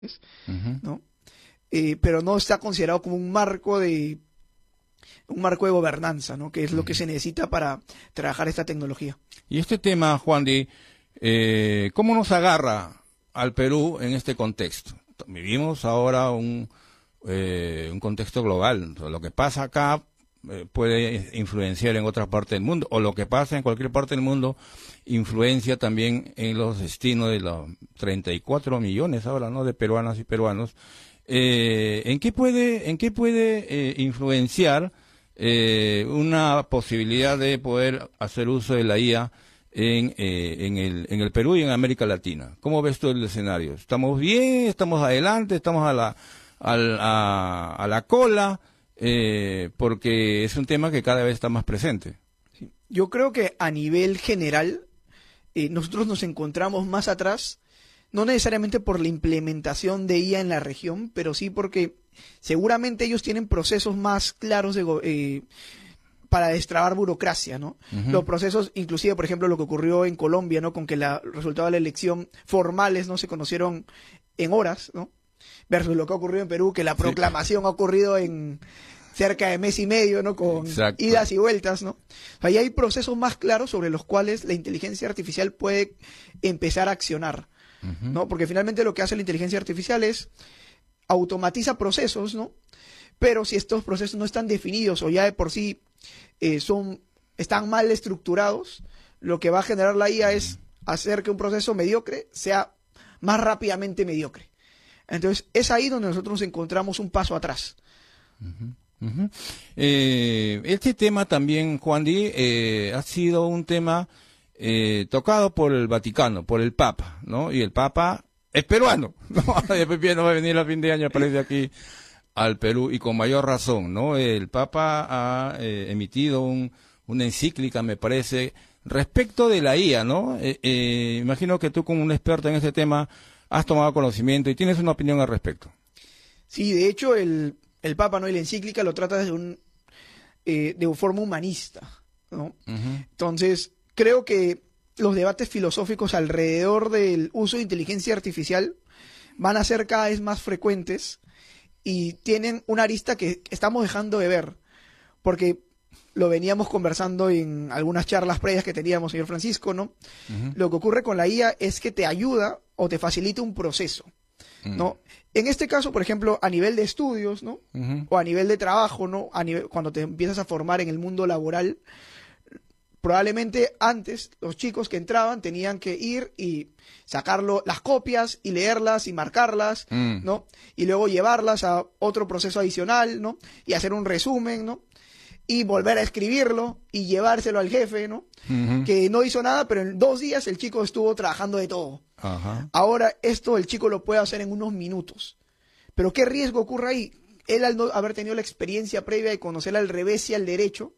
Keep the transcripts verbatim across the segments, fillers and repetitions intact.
Uh-huh. ¿no? Eh, pero no está considerado como un marco de un marco de gobernanza, ¿no? Que es lo que se necesita para trabajar esta tecnología. Y este tema, Juan Di, eh, ¿cómo nos agarra al Perú en este contexto? Vivimos ahora un, eh, un contexto global. Lo que pasa acá eh, puede influenciar en otra parte del mundo, o lo que pasa en cualquier parte del mundo influencia también en los destinos de los treinta y cuatro millones ahora, ¿no?, de peruanas y peruanos. Eh, ¿en qué puede, en qué puede eh, influenciar eh, una posibilidad de poder hacer uso de la I A en, eh, en, el, en el Perú y en América Latina? ¿Cómo ves tú el escenario? ¿Estamos bien? ¿Estamos adelante? ¿Estamos a la, a, a, a la cola? Eh, porque es un tema que cada vez está más presente. Sí. Yo creo que a nivel general eh, nosotros nos encontramos más atrás, no necesariamente por la implementación de I A en la región, pero sí porque seguramente ellos tienen procesos más claros de, eh, para destrabar burocracia, ¿no? Uh-huh. Los procesos, inclusive, por ejemplo, lo que ocurrió en Colombia, ¿no?, con que los resultados de la elección formales no se conocieron en horas, ¿no?, versus lo que ha ocurrido en Perú, que la proclamación sí. ha ocurrido en cerca de mes y medio, ¿no?, con Exacto. idas y vueltas, ¿no? Ahí hay procesos más claros sobre los cuales la inteligencia artificial puede empezar a accionar, uh-huh. ¿no? Porque finalmente lo que hace la inteligencia artificial es automatiza procesos, ¿no? Pero si estos procesos no están definidos o ya de por sí eh, son están mal estructurados, lo que va a generar la I A es hacer que un proceso mediocre sea más rápidamente mediocre. Entonces, es ahí donde nosotros nos encontramos un paso atrás. Uh-huh. Uh-huh. Eh, este tema también, Juan Di, eh, ha sido un tema eh, tocado por el Vaticano, por el Papa, ¿no? Y el Papa es peruano, ¿no? Después no va a venir a fin de año, aparece aquí al Perú, y con mayor razón, ¿no? El Papa ha eh, emitido un, una encíclica, me parece, respecto de la I A, ¿no? Eh, eh, imagino que tú, como un experto en este tema, has tomado conocimiento y tienes una opinión al respecto. Sí, de hecho, el, el Papa, ¿no?, y la encíclica lo trata desde un, eh, de forma humanista, ¿no? Uh-huh. Entonces, creo que los debates filosóficos alrededor del uso de inteligencia artificial van a ser cada vez más frecuentes y tienen una arista que estamos dejando de ver, porque lo veníamos conversando en algunas charlas previas que teníamos, señor Francisco, ¿no? Uh-huh. Lo que ocurre con la I A es que te ayuda o te facilita un proceso, ¿no? Uh-huh. En este caso, por ejemplo, a nivel de estudios, ¿no? Uh-huh. O a nivel de trabajo, ¿no? A nivel, cuando te empiezas a formar en el mundo laboral, probablemente antes los chicos que entraban tenían que ir y sacarlo, las copias y leerlas y marcarlas, mm. ¿no? Y luego llevarlas a otro proceso adicional, ¿no? Y hacer un resumen, ¿no? Y volver a escribirlo y llevárselo al jefe, ¿no? Uh-huh. Que no hizo nada, pero en dos días el chico estuvo trabajando de todo. Uh-huh. Ahora esto el chico lo puede hacer en unos minutos. Pero ¿qué riesgo ocurre ahí? Él, al no haber tenido la experiencia previa de conocer al revés y al derecho,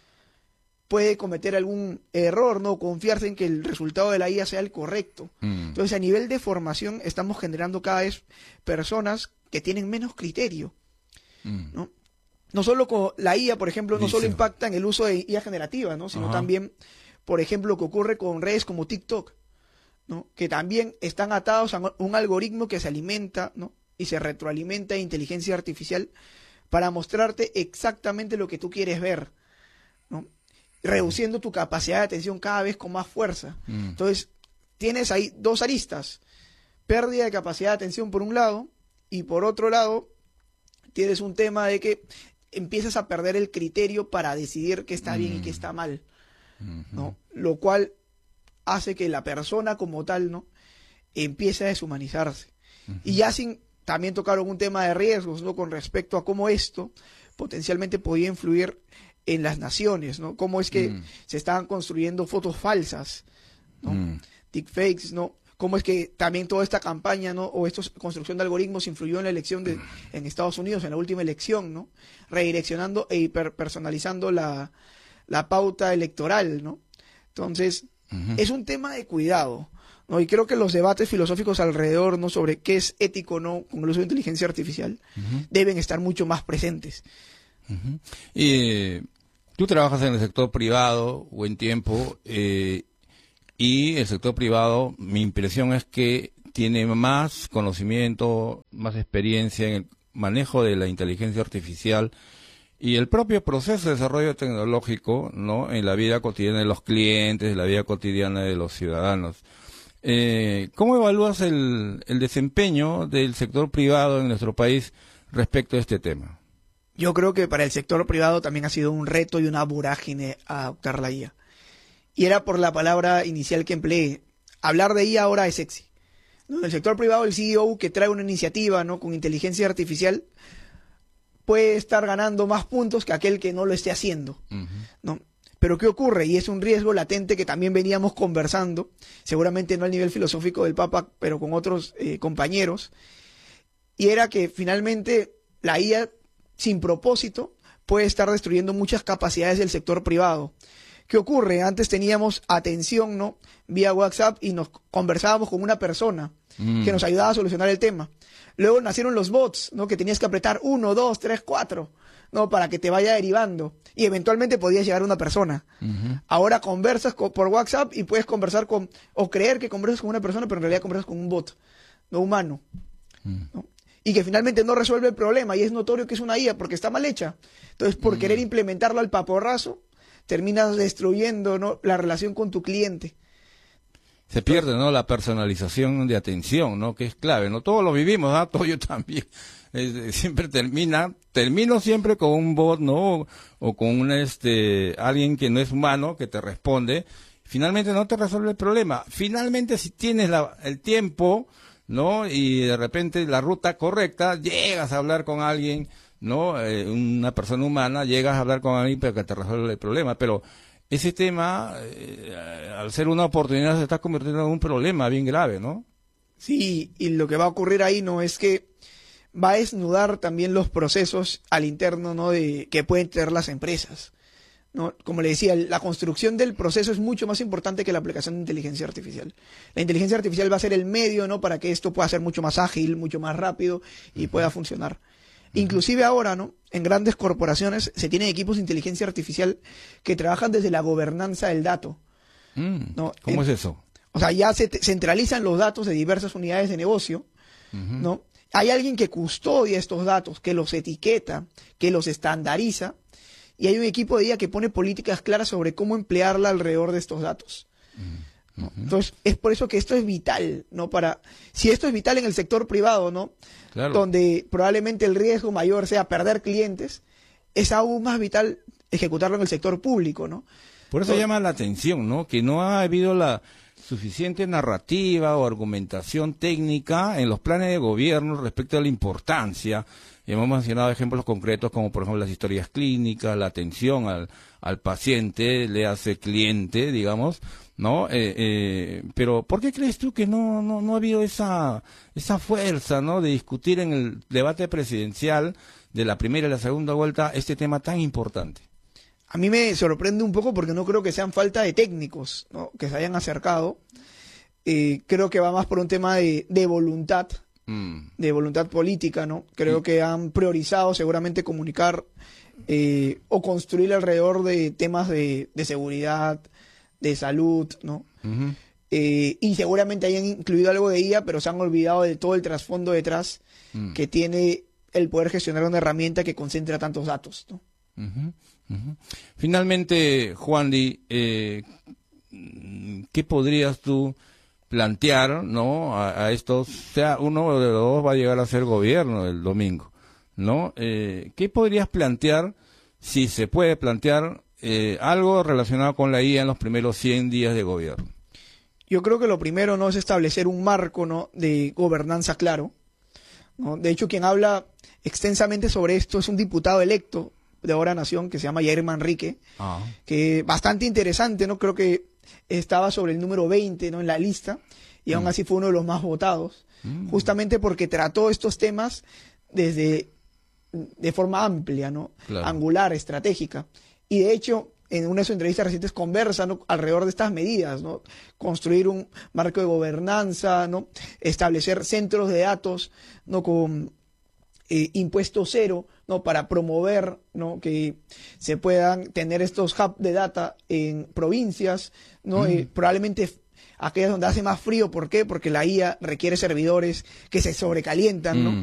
puede cometer algún error, ¿no? Confiarse en que el resultado de la I A sea el correcto. Mm. Entonces, a nivel de formación, estamos generando cada vez personas que tienen menos criterio, mm. ¿no? No solo con la I A, por ejemplo, no Dice. solo impacta en el uso de I A generativa, ¿no? Sino Ajá. también, por ejemplo, lo que ocurre con redes como TikTok, ¿no? Que también están atados a un algoritmo que se alimenta, ¿no? Y se retroalimenta de inteligencia artificial para mostrarte exactamente lo que tú quieres ver, ¿no? Reduciendo tu capacidad de atención cada vez con más fuerza. Mm. Entonces, tienes ahí dos aristas. Pérdida de capacidad de atención por un lado, y por otro lado, tienes un tema de que empiezas a perder el criterio para decidir qué está mm. bien y qué está mal, mm-hmm. ¿no? Lo cual hace que la persona como tal, ¿no?, empiece a deshumanizarse. Mm-hmm. Y ya sin también tocaron un tema de riesgos, ¿no?, con respecto a cómo esto potencialmente podía influir en las naciones, ¿no? Cómo es que mm. se estaban construyendo fotos falsas, ¿no? Mm. Deepfakes, ¿no? Cómo es que también toda esta campaña, ¿no?, o esta construcción de algoritmos influyó en la elección de, en Estados Unidos, en la última elección, ¿no? Redireccionando e hiperpersonalizando la, la pauta electoral, ¿no? Entonces, uh-huh. es un tema de cuidado, ¿no? Y creo que los debates filosóficos alrededor, ¿no?, sobre qué es ético o no con el uso de inteligencia artificial uh-huh. deben estar mucho más presentes. Uh-huh. Y tú trabajas en el sector privado buen tiempo, eh, y el sector privado, mi impresión es que tiene más conocimiento, más experiencia en el manejo de la inteligencia artificial y el propio proceso de desarrollo tecnológico, ¿no?, en la vida cotidiana de los clientes, en la vida cotidiana de los ciudadanos. Eh, ¿Cómo evalúas el, el desempeño del sector privado en nuestro país respecto a este tema? Yo creo que para el sector privado también ha sido un reto y una vorágine adoptar la I A. Y era por la palabra inicial que empleé. Hablar de I A ahora es sexy, ¿no? En el sector privado, el C E O que trae una iniciativa, ¿no?, con inteligencia artificial puede estar ganando más puntos que aquel que no lo esté haciendo, uh-huh. ¿no? Pero ¿qué ocurre? Y es un riesgo latente que también veníamos conversando, seguramente no al nivel filosófico del Papa, pero con otros eh, compañeros, y era que finalmente la I A sin propósito puede estar destruyendo muchas capacidades del sector privado. ¿Qué ocurre? Antes teníamos atención, ¿no?, vía WhatsApp y nos conversábamos con una persona mm. que nos ayudaba a solucionar el tema. Luego nacieron los bots, ¿no?, que tenías que apretar uno, dos, tres, cuatro, ¿no?, para que te vaya derivando. Y eventualmente podías llegar a una persona. Uh-huh. Ahora conversas con, por WhatsApp y puedes conversar con, o creer que conversas con una persona, pero en realidad conversas con un bot, no humano. Uh-huh. ¿no? Y que finalmente no resuelve el problema, y es notorio que es una I A porque está mal hecha. Entonces, por uh-huh. querer implementarlo al paporrazo, terminas destruyendo, ¿no?, la relación con tu cliente. Se pierde, ¿no?, la personalización de atención, ¿no?, que es clave, ¿no? Todos lo vivimos, ¿ah? Todo yo también. Eh, siempre termina, termino siempre con un bot, ¿no?, o con un, este, alguien que no es humano, que te responde. Finalmente no te resuelve el problema. Finalmente, si tienes la, el tiempo, ¿no?, y de repente la ruta correcta, llegas a hablar con alguien, ¿no?, eh, una persona humana, llegas a hablar con alguien para que te resuelva el problema, pero ese tema, eh, al ser una oportunidad, se está convirtiendo en un problema bien grave, ¿no? Sí, y lo que va a ocurrir ahí no es que va a desnudar también los procesos al interno, ¿no?, de que pueden tener las empresas, ¿no? Como le decía, la construcción del proceso es mucho más importante que la aplicación de inteligencia artificial. La inteligencia artificial va a ser el medio, ¿no?, para que esto pueda ser mucho más ágil, mucho más rápido y uh-huh. pueda funcionar. Inclusive ahora, ¿no?, en grandes corporaciones se tienen equipos de inteligencia artificial que trabajan desde la gobernanza del dato. Mm, ¿no? ¿Cómo en, es eso? O sea, ya se centralizan los datos de diversas unidades de negocio, uh-huh. ¿no? Hay alguien que custodia estos datos, que los etiqueta, que los estandariza, y hay un equipo de I A que pone políticas claras sobre cómo emplearla alrededor de estos datos. Uh-huh. ¿no? Entonces, es por eso que esto es vital, ¿no? Para, si esto es vital en el sector privado, ¿no?, claro, donde probablemente el riesgo mayor sea perder clientes, es aún más vital ejecutarlo en el sector público, ¿no? Por eso Entonces, llama la atención, ¿no?, que no ha habido la suficiente narrativa o argumentación técnica en los planes de gobierno respecto a la importancia. Y hemos mencionado ejemplos concretos como, por ejemplo, las historias clínicas, la atención al, al paciente, le hace cliente, digamos, ¿no? Eh, eh, pero ¿por qué crees tú que no, no, no ha habido esa, esa fuerza, ¿no?, de discutir en el debate presidencial de la primera y la segunda vuelta este tema tan importante? A mí me sorprende un poco porque no creo que sean falta de técnicos, ¿no?, que se hayan acercado. Eh, creo que va más por un tema de, de voluntad, mm. de voluntad política, ¿no? Creo sí. que han priorizado seguramente comunicar eh, o construir alrededor de temas de, de seguridad, de salud, ¿no? Uh-huh. Eh, y seguramente hayan incluido algo de I A, pero se han olvidado de todo el trasfondo detrás mm. que tiene el poder gestionar una herramienta que concentra tantos datos, ¿no? Uh-huh. Uh-huh. Finalmente, Juandi, eh, ¿qué podrías tú plantear, ¿no?, a, a estos, sea uno de los dos va a llegar a ser gobierno el domingo, ¿no? Eh, ¿Qué podrías plantear, si se puede plantear, eh, algo relacionado con la I A en los primeros cien días de gobierno? Yo creo que lo primero, ¿no?, es establecer un marco, ¿no?, de gobernanza claro, ¿no? De hecho, quien habla extensamente sobre esto es un diputado electo de Ahora Nación que se llama Yair Manrique, ah. que bastante interesante, ¿no? Creo que estaba sobre el número veinte, ¿no?, en la lista, y aún mm. así fue uno de los más votados, mm. justamente porque trató estos temas desde de forma amplia, ¿no?, claro, angular, estratégica. Y de hecho, en una de sus entrevistas recientes conversa, ¿no?, alrededor de estas medidas, ¿no?, construir un marco de gobernanza, ¿no?, establecer centros de datos, ¿no?, con eh, impuesto cero, ¿no?, para promover, ¿no?, que se puedan tener estos hubs de data en provincias, ¿no? Mm. Eh, probablemente aquellas donde hace más frío. ¿Por qué? Porque la I A requiere servidores que se sobrecalientan, ¿no? Mm.